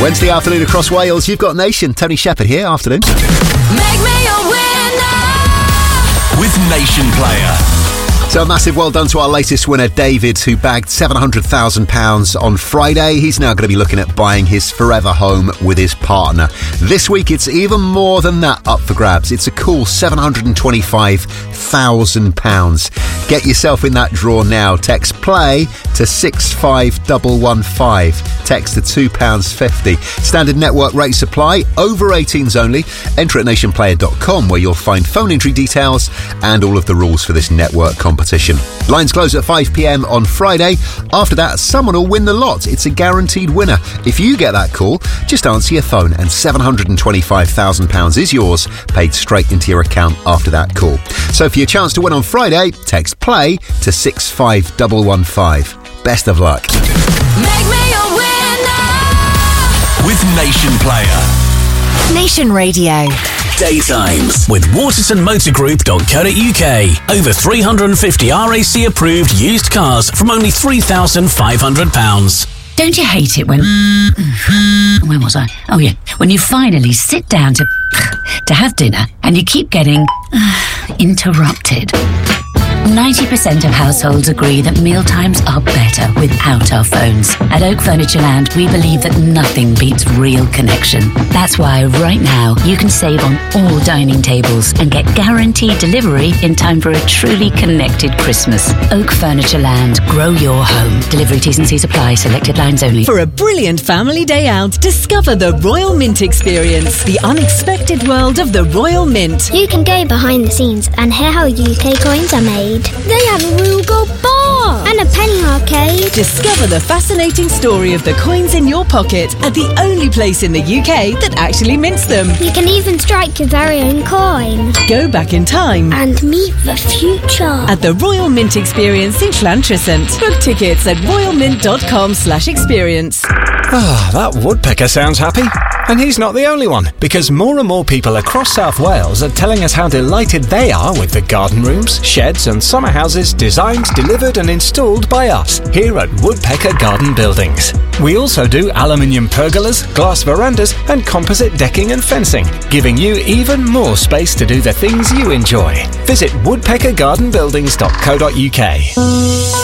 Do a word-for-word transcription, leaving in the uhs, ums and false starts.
Wednesday afternoon across Wales, you've got Nation. Tony Shepherd here, afternoon. Make me a winner with Nation Player. So a massive well done to our latest winner, David, who bagged seven hundred thousand pounds on Friday. He's now going to be looking at buying his forever home with his partner. This week, it's even more than that up for grabs. It's a cool seven hundred twenty-five thousand pounds. Get yourself in that draw now. Text PLAY to six five one one five. Text to two pounds fifty. Standard network rate supply, over eighteens only. Enter at nation player dot com, where you'll find phone entry details and all of the rules for this network competition. Lines close at five p.m. on Friday. After that, someone will win the lot. It's a guaranteed winner. If you get that call, just answer your phone and seven hundred twenty-five thousand pounds is yours, paid straight into your account after that call. So for your chance to win on Friday, text PLAY to six five one one five. Best of luck. Make me a winner with Nation Player. Nation Radio. Daytimes with waterton motor group dot co dot uk. Over three hundred fifty R A C approved used cars from only three thousand five hundred pounds. Don't you hate it when... Where was I? Oh, yeah. When you finally sit down to... to have dinner and you keep getting... interrupted. ninety percent of households agree that mealtimes are better without our phones. At Oak Furniture Land, we believe that nothing beats real connection. That's why right now you can save on all dining tables and get guaranteed delivery in time for a truly connected Christmas. Oak Furniture Land, grow your home. Delivery T's and C's apply, selected lines only. For a brilliant family day out, discover the Royal Mint experience, the unexpected world of the Royal Mint. You can go behind the scenes and hear how U K coins are made. They have a real gold bar and a penny arcade. Discover the fascinating story of the coins in your pocket at the only place in the U K that actually mints them. You can even strike your very own coin. Go back in time and meet the future at the Royal Mint experience in Llantrisant. Book tickets at royal mint dot com slash experience. Ah, that woodpecker sounds happy. And he's not the only one, because more and more people across South Wales are telling us how delighted they are with the garden rooms, sheds and summer houses designed, delivered and installed by us here at Woodpecker Garden Buildings. We also do aluminium pergolas, glass verandas and composite decking and fencing, giving you even more space to do the things you enjoy. Visit woodpecker garden buildings dot co dot uk.